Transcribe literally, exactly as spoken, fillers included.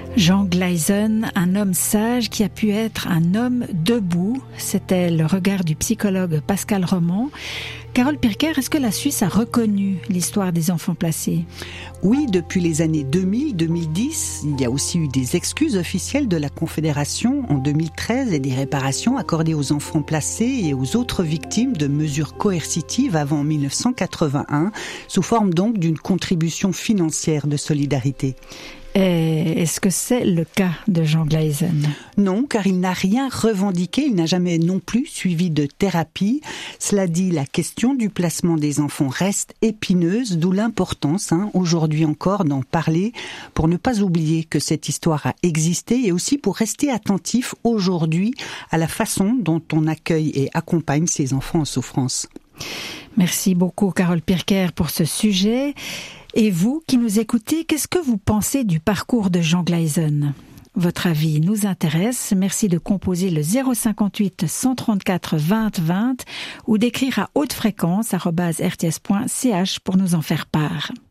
Jean Gleisen, un homme sage qui a pu être un homme debout. C'était le regard du psychologue Pascal Roman. Carole Pirker, est-ce que la Suisse a reconnu l'histoire des enfants placés ? Oui, depuis les années deux mille deux mille dix, il y a aussi eu des excuses officielles de la Confédération en deux mille treize et des réparations accordées aux enfants placés et aux autres victimes de mesures coercitives avant mille neuf cent quatre-vingt-un, sous forme donc d'une contribution financière de solidarité. Et est-ce que c'est le cas de Jean Gleisen ? Non, car il n'a rien revendiqué, il n'a jamais non plus suivi de thérapie. Cela dit, la question du placement des enfants reste épineuse, d'où l'importance, hein, aujourd'hui encore, d'en parler, pour ne pas oublier que cette histoire a existé et aussi pour rester attentif aujourd'hui à la façon dont on accueille et accompagne ces enfants en souffrance. Merci beaucoup, Carole Pirker, pour ce sujet. Et vous qui nous écoutez, qu'est-ce que vous pensez du parcours de Jean Gleisen ? Votre avis nous intéresse. Merci de composer le zéro cinquante-huit cent trente-quatre vingt vingt ou d'écrire à haute fréquence arobase r t s point c h pour nous en faire part.